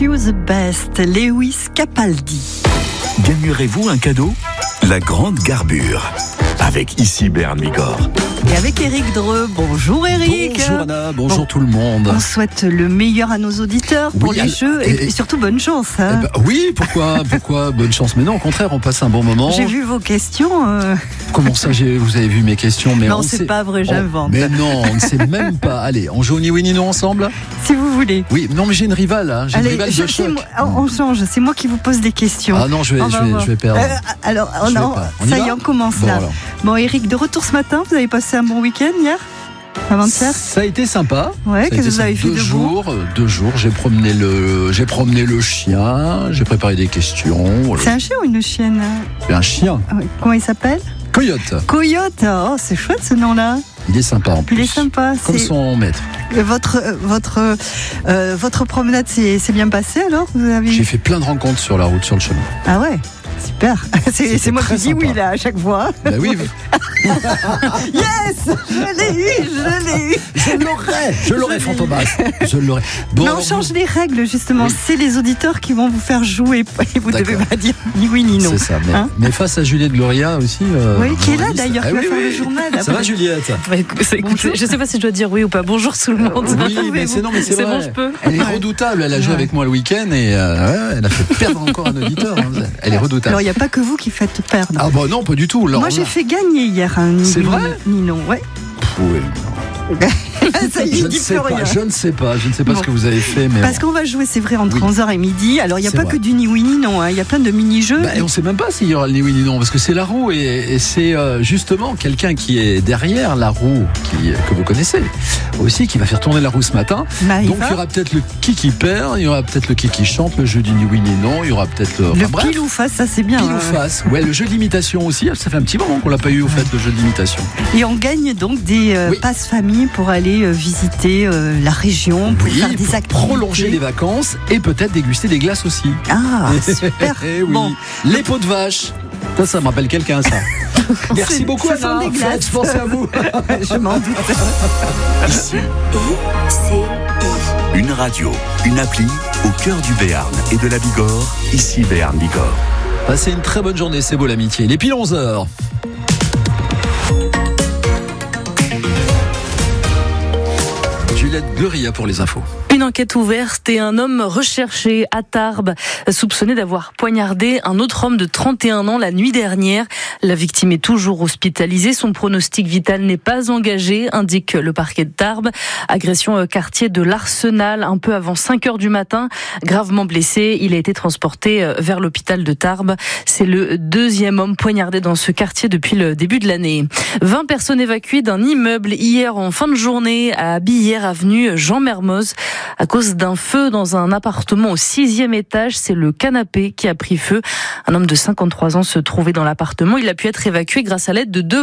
You the best, Lewis Capaldi. Gagnerez-vous un cadeau ? La grande garbure. Avec ici Béarn Bigorre. Et avec Eric Dreux. Bonjour Eric. Bonjour Anna, bonjour tout le monde. On souhaite le meilleur à nos auditeurs pour les jeux et surtout bonne chance. Hein. Oui, pourquoi bonne chance? Mais non, au contraire, on passe un bon moment. J'ai vu vos questions. Comment ça, vous avez vu mes questions? Mais non, c'est pas vrai, j'invente. Mais non, on ne sait même pas. Allez, on joue au ni oui ni non ensemble? Si vous voulez. Oui, non mais j'ai une rivale. Hein. J'ai une rivale de choc. On change, c'est moi qui vous pose des questions. Ah non, je vais perdre. Alors, ça y est, on commence là. Bon, Eric, de retour ce matin, vous avez passé un bon week-end hier? Avant-hier? Ça a été sympa. Ouais, qu'est-ce que vous avez fait de beau? 2 jours, j'ai promené le chien, j'ai préparé des questions. C'est un chien ou une chienne? C'est un chien. Comment il s'appelle? Coyote. Coyote, oh, c'est chouette ce nom-là. Il est sympa en plus. Il est sympa. Comme son maître. Votre promenade s'est bien passée alors? J'ai fait plein de rencontres sur la route, sur le chemin. Ah ouais? Super. C'est moi qui dis oui là à chaque fois. Bah oui. Yes, je l'ai eu. Je l'aurais, Fantomas. Je l'aurais. Bon, mais on change les règles justement. Oui. C'est les auditeurs qui vont vous faire jouer et vous devez pas dire ni oui ni non. C'est ça. Mais face à Juliette Gloria aussi. Oui, qui est là d'ailleurs, qui va faire le journal. Ça va Juliette? Écoutez, je sais pas si je dois dire oui ou pas. Bonjour tout le monde. Oui, mais c'est vrai. Bon, je peux. Elle est redoutable. Elle a joué avec moi le week-end et elle a fait perdre encore un auditeur. Elle est redoutable. Alors il n'y a pas que vous qui faites perdre. Ah bah non, pas du tout. Moi j'ai fait gagner hier un ni C'est oui, vrai? Ni non, ouais. Oui. Ça y est, je ne sais pas ce que vous avez fait. Mais parce qu'on va jouer, c'est vrai, entre 11h et midi. Alors, il n'y a pas que du ni oui ni non. Il y a plein de mini-jeux. Et on ne sait même pas s'il y aura le ni oui ni non. Parce que c'est la roue. Et c'est justement quelqu'un qui est derrière la roue que vous connaissez aussi, qui va faire tourner la roue ce matin. Donc, il y aura peut-être le qui perd. Il y aura peut-être le qui chante. Le jeu du ni oui ni non. Il y aura peut-être le pile ou face. Ça, c'est bien. Pile ou face. Ouais, le jeu d'imitation aussi. Ça fait un petit moment qu'on l'a pas eu au fait, le jeu d'imitation. Et on gagne donc des passes famille pour aller visiter la région, pour faire des activités, prolonger les vacances et peut-être déguster des glaces aussi. Ah, super. Oui. Bon, les pots de vache. Ça me rappelle quelqu'un, ça. Merci beaucoup, Anna. Je pense à vous. Je m'en doute. Ici, une radio, une appli au cœur du Béarn et de la Bigorre. Ici, Béarn Bigorre. Passez une très bonne journée, c'est beau l'amitié. Il est pile 11h. Juliette Gloria pour les infos. Une enquête ouverte et un homme recherché à Tarbes, soupçonné d'avoir poignardé un autre homme de 31 ans la nuit dernière. La victime est toujours hospitalisée. Son pronostic vital n'est pas engagé, indique le parquet de Tarbes. Agression quartier de l'Arsenal, un peu avant 5h du matin. Gravement blessé, il a été transporté vers l'hôpital de Tarbes. C'est le 2e homme poignardé dans ce quartier depuis le début de l'année. 20 personnes évacuées d'un immeuble hier en fin de journée à Billère, avenue Jean Mermoz, à cause d'un feu dans un appartement au 6e étage. C'est le canapé qui a pris feu. Un homme de 53 ans se trouvait dans l'appartement. Il a pu être évacué grâce à l'aide de 2